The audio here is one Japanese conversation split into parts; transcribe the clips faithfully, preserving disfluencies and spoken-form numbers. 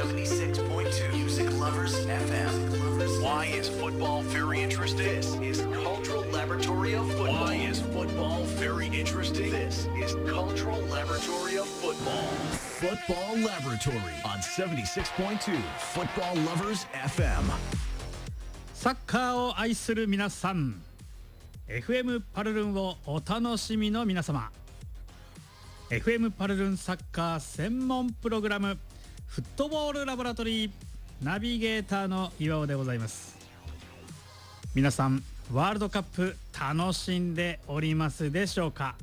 seventy-six point two Music Lovers エフエム. Why is football very interesting? This is Cultural Laboratory of Football. Why is football very interesting? This is Cultural Laboratory of Football. Football Laboratory on seventy-six point two Football Lovers エフエム. サッカーを愛する皆さん、 エフエム パルルンをお楽しみの皆様、 エフエム パルルンサッカー専門プログラムフットボールラボラトリーナビゲーターの岩尾でございます。皆さんワールドカップ楽しんでおりますでしょうか。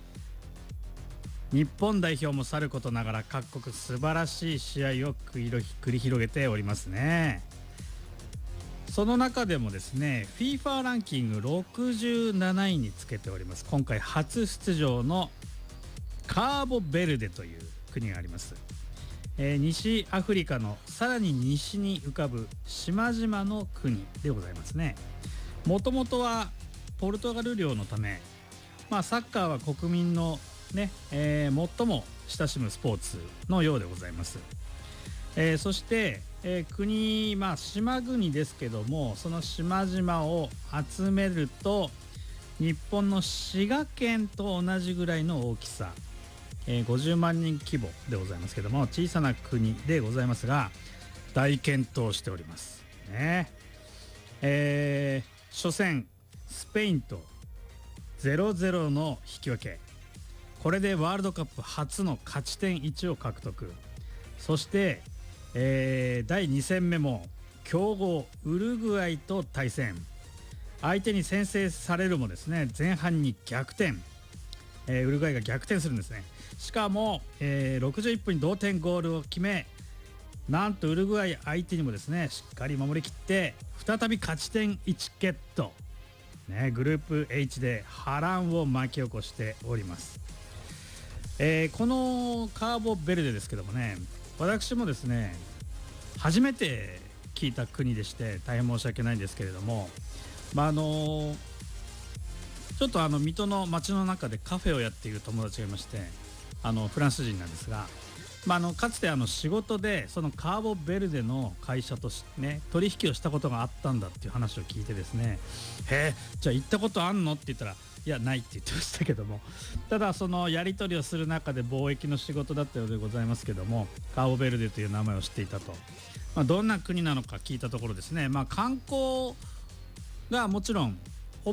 日本代表もさることながら各国素晴らしい試合を繰り広げておりますね。その中でもですね FIFA ランキングろくじゅうなないにつけております、今回初出場のカーボベルデという国があります。えー、西アフリカのさらに西に浮かぶ島々の国でございますね。もともとはポルトガル領のため、まあ、サッカーは国民のね、えー、最も親しむスポーツのようでございます。えー、そして、えー、国、まあ、島国ですけども、その島々を集めると日本の滋賀県と同じぐらいの大きさ、えー、ごじゅうまんにん規模でございますけども、小さな国でございますが大健闘しておりますね。えー、初戦スペインとゼロゼロの引き分け、これでワールドカップ初の勝ち点いちを獲得。そして、えー、だいに戦目も強豪ウルグアイと対戦、相手に先制されるもですね前半に逆転、えー、ウルグアイが逆転するんですね。しかも、えー、ろくじゅういっぷんに同点ゴールを決め、なんとウルグアイ相手にもですねしっかり守りきって再び勝ち点いちゲット、ね、グループ H で波乱を巻き起こしております。えー、このカーボベルデですけどもね、私もですね初めて聞いた国でして大変申し訳ないんですけれども、まああのちょっとあの水戸の街の中でカフェをやっている友達がいまして、あのフランス人なんですが、まあ、あのかつてあの仕事でそのカーボベルデの会社としてね取引をしたことがあったんだっていう話を聞いてですね、へえじゃあ行ったことあんのって言ったら、いやないって言ってましたけども、ただそのやり取りをする中で貿易の仕事だったようでございますけども、カーボベルデという名前を知っていたと。まあ、どんな国なのか聞いたところですね、まあ、観光がもちろん